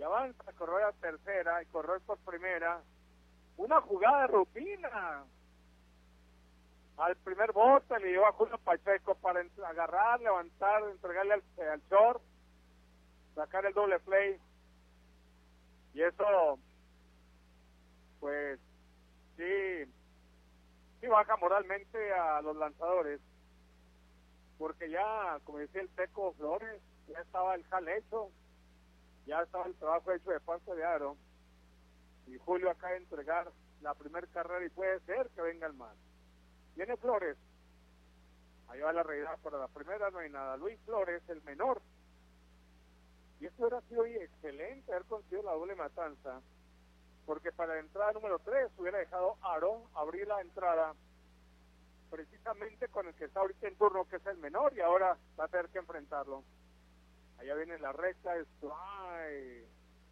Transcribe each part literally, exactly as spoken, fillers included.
avanza, correr a tercera y correr por primera. Una jugada de rutina. Al primer bote le llevó a Julio Pacheco para agarrar, levantar, entregarle al, al short, sacar el doble play. Y eso, pues, sí, sí baja moralmente a los lanzadores. Porque ya, como decía el Teco Flores, ya estaba el jale hecho, ya estaba el trabajo hecho de parte de Aro. Y Julio acaba de entregar la primera carrera y puede ser que venga el más. Viene Flores. Ahí va la realidad, para la primera no hay nada. Luis Flores, el menor. Y esto hubiera sido hoy excelente haber conseguido la doble matanza, porque para la entrada número tres hubiera dejado Aro abrir la entrada precisamente con el que está ahorita en turno, que es el menor, y ahora va a tener que enfrentarlo. Allá viene la recta, esto, ay.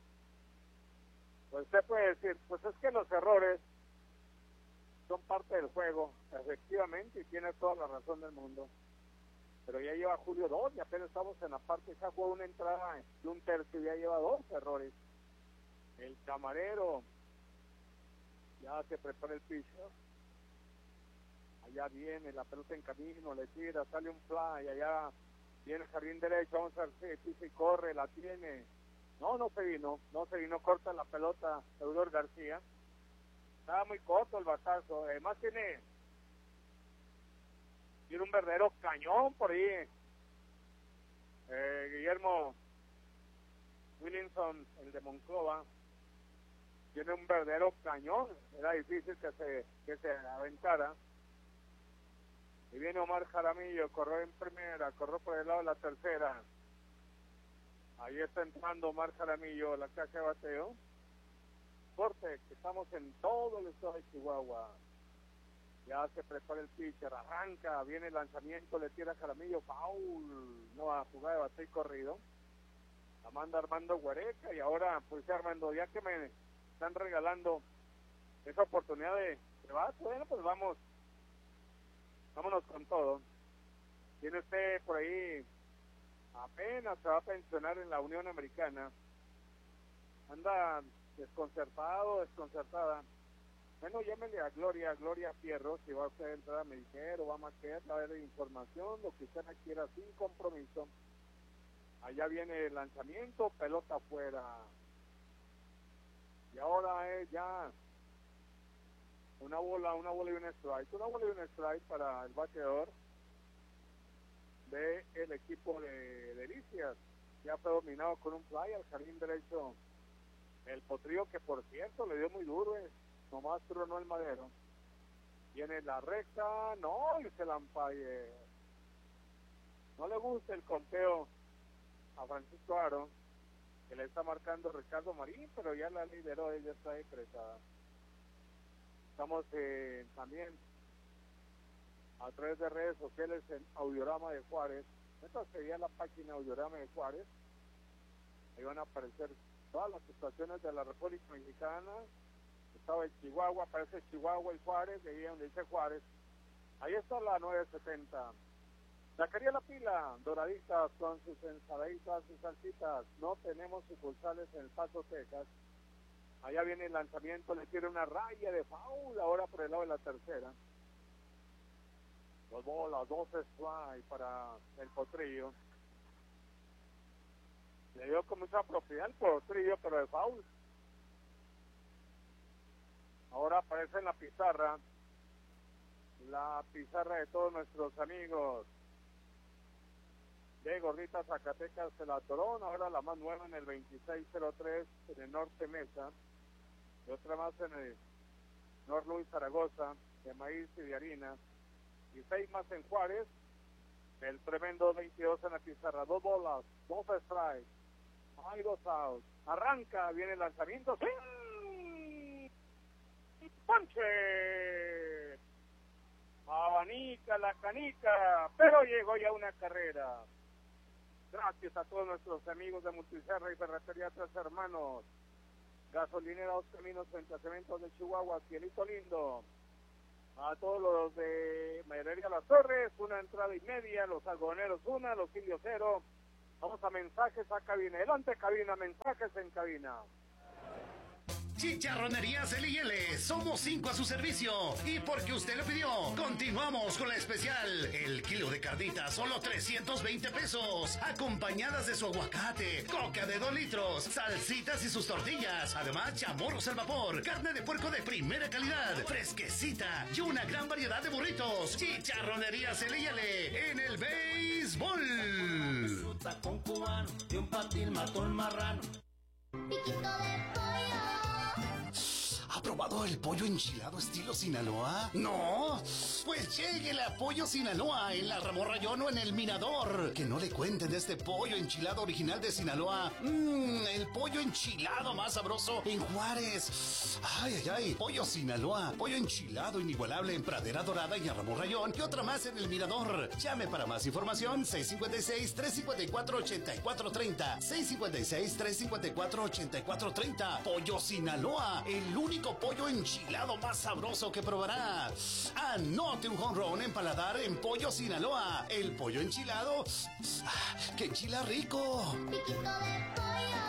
Pues usted puede decir, pues es que los errores son parte del juego, efectivamente, y tiene toda la razón del mundo. Pero ya lleva Julio dos, y apenas estamos en la parte, ya jugó una entrada de un tercio, y ya lleva dos errores. El camarero ya se prepara el piso. Allá viene la pelota en camino, le tira, sale un fly, allá viene el jardín derecho, vamos a ver si pisa y corre, la tiene. No, no se vino, no se vino, corta la pelota Eudor García. Estaba muy corto el batazo, además tiene, tiene un verdadero cañón por ahí. Eh, Guillermo Williamson, el de Monclova, tiene un verdadero cañón, era difícil que se, que se aventara. Y viene Omar Jaramillo, corrió en primera, corrió por el lado de la tercera. Ahí está entrando Omar Jaramillo, la caja de bateo. Corte, que estamos en todo el estado de Chihuahua. Ya se prepara el pitcher, arranca, viene el lanzamiento, le tira a Jaramillo, foul, no va a jugar de bateo y corrido. La manda Armando Guareca, y ahora, pues Armando, ya que me están regalando esa oportunidad de debate, bueno, pues vamos, vámonos con todo. Tiene usted por ahí, apenas se va a pensionar en la Unión Americana, anda desconcertado, desconcertada. Bueno, llámele a Gloria, Gloria Fierro, si va usted a entrar a Medicare o va a Maquer, va a ver información, lo que usted quiera, sin compromiso. Allá viene el lanzamiento, pelota afuera. Y ahora es ya una bola, una bola y un strike, una bola y un strike para el bateador del equipo de Delicias. Ya fue dominado con un fly al jardín derecho. El Potrillo, que por cierto le dio muy duro, eh. Nomás tronó el madero. Viene la recta, no, y se la empalle. No le gusta el conteo a Francisco Aro, que le está marcando Ricardo Marín, pero ya la lideró, ella está decretada. Estamos eh, también a través de redes sociales en Audiorama de Juárez. Esta sería la página Audiorama de Juárez. Ahí van a aparecer todas las estaciones de la República Mexicana. Estaba en Chihuahua, aparece Chihuahua y Juárez, de ahí donde dice Juárez. Ahí está la nueve setenta. Sacaría la pila, doraditas con sus ensaladitas y salsitas. No tenemos sucursales en El Paso, Texas. Allá viene el lanzamiento, le tira una raya de foul, ahora por el lado de la tercera. Dos bolas, dos strikes para el Potrillo. Le dio con mucha propiedad el Potrillo, pero de foul. Ahora aparece en la pizarra, la pizarra de todos nuestros amigos de Gorditas Zacatecas, el Atorón, ahora la más nueva en el veintiséis cero tres en el Norte Mesa, y otra más en el Norte Luis Zaragoza, de maíz y de harina, y seis más en Juárez, el tremendo veintidós en la pizarra, dos bolas, dos strikes, hay dos outs, arranca, viene el lanzamiento, ¡sí! ¡Ponche! Abanica la canica, pero llegó ya una carrera. Gracias a todos nuestros amigos de Multiserra y Ferretería Tres Hermanos. Gasolinera Dos Caminos frente a Cementos de Chihuahua, Cielito Lindo. A todos los de Mayorería Las Torres, una entrada y media, los algodoneros una, los indios cero. Vamos a mensajes a cabina. Adelante, cabina, mensajes en cabina. Chicharronería L y L, somos cinco a su servicio. Y porque usted lo pidió, continuamos con la especial. El kilo de carnitas, solo trescientos veinte pesos. Acompañadas de su aguacate, coca de dos litros, salsitas y sus tortillas. Además, chamorros al vapor, carne de puerco de primera calidad, fresquecita y una gran variedad de burritos. Chicharronería L y L, en el béisbol. Fruta con cubano y un patil mató el marrano. Piquito de pollo. ¿Ha probado el pollo enchilado estilo Sinaloa? No, pues lléguele a Pollo Sinaloa en la Ramón Rayón o en el Mirador. Que no le cuenten de este pollo enchilado original de Sinaloa. Mmm, el pollo enchilado más sabroso en Juárez. Ay, ay, ay, Pollo Sinaloa, pollo enchilado inigualable en Pradera Dorada y a Ramón Rayón y otra más en el Mirador. Llame para más información seis cinco seis, tres cinco cuatro, ocho cuatro tres cero, seis cinco seis, tres cinco cuatro, ocho cuatro tres cero. Pollo Sinaloa, el único pollo enchilado más sabroso que probará. Anote un home run en paladar en Pollo Sinaloa. El pollo enchilado que enchila rico. Piquito de pollo.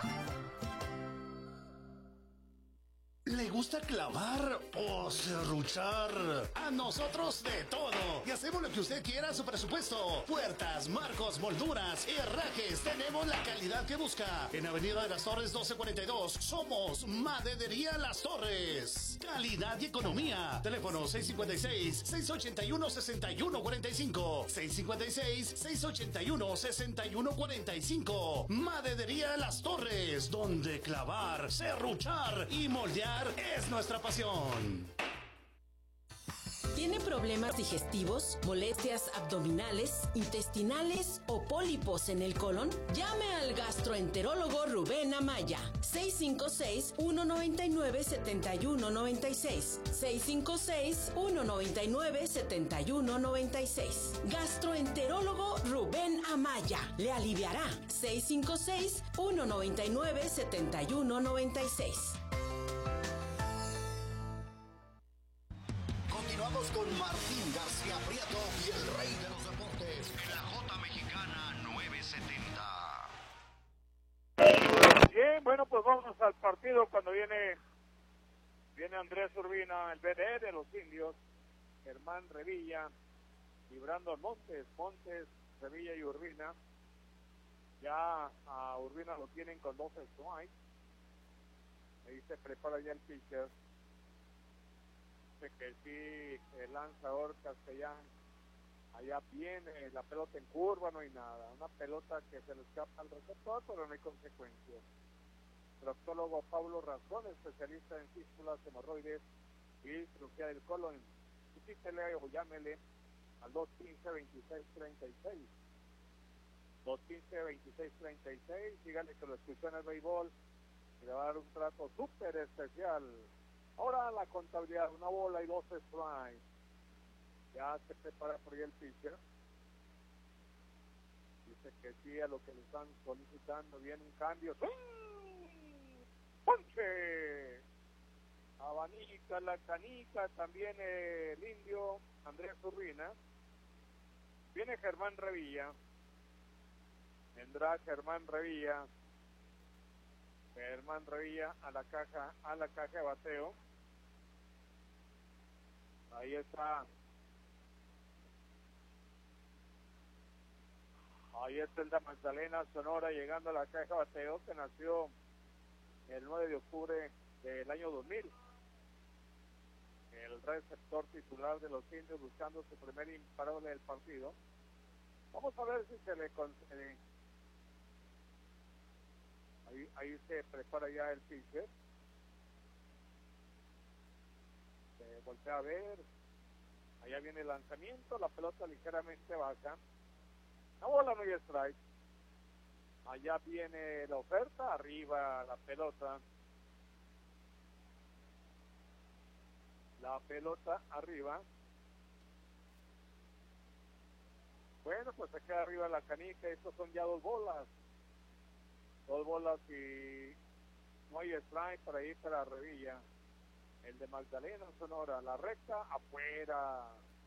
¿Le gusta clavar o serruchar? A nosotros de todo. Y hacemos lo que usted quiera a su presupuesto. Puertas, marcos, molduras, herrajes. Tenemos la calidad que busca. En Avenida de las Torres doce cuarenta y dos. Somos Maderería Las Torres. Calidad y economía. Teléfono seis cinco seis, seis ocho uno, seis uno cuatro cinco. seis cinco seis, seis ocho uno, seis uno cuatro cinco. Maderería Las Torres. Donde clavar, serruchar y moldear es nuestra pasión. ¿Tiene problemas digestivos, molestias abdominales, intestinales o pólipos en el colon? Llame al gastroenterólogo Rubén Amaya. seis cinco seis, uno nueve nueve, siete uno nueve seis. seis cinco seis, uno nueve nueve, siete uno nueve seis. Gastroenterólogo Rubén Amaya. Le aliviará. seis cinco seis, uno nueve nueve, siete uno nueve seis. Continuamos con Martín García Prieto y el rey de los deportes en la J Mexicana nueve setenta. Bien, bueno, pues vamos al partido cuando viene viene Andrés Urbina, el B D de los Indios, Germán Revilla y Brandon Montes, Montes, Revilla y Urbina. Ya a Urbina lo tienen con dos strikes. Ahí se prepara ya el pitcher. Que sí, el lanzador Castellán, allá viene la pelota en curva, no hay nada, una pelota que se le escapa al receptor, pero no hay consecuencias. Proctólogo Pablo Razón, especialista en fístulas, hemorroides y cirugía del colon. Visítele o llámele al dos uno cinco, veintiséis treinta y seis. dos uno cinco, veintiséis treinta y seis, dígale que lo escuchó en el béisbol y le va a dar un trato súper especial. Ahora la contabilidad, una bola y dos strikes. Ya se prepara por ahí el pitcher. Dice que sí a lo que le están solicitando. Viene un cambio. ¡Swing! ¡Ponche! Abanica la canica. También el indio Andrés Urbina. Viene Germán Revilla. Vendrá Germán Revilla. Germán Revilla a la caja, a la caja de bateo. Ahí está. Ahí está el de Magdalena Sonora llegando a la caja de bateo, que nació el nueve de octubre del año dos mil. El receptor titular de los Indios buscando su primer imparable del partido. Vamos a ver si se le concede. Ahí, ahí se prepara ya el pitcher. Se voltea a ver. Allá viene el lanzamiento. La pelota ligeramente baja. La bola no hay strike. Allá viene la oferta. Arriba la pelota. La pelota arriba. Bueno, pues se queda arriba la canica. Estos son ya dos bolas. Dos bolas y no hay strike para ir para Revilla. El de Magdalena Sonora, la recta afuera.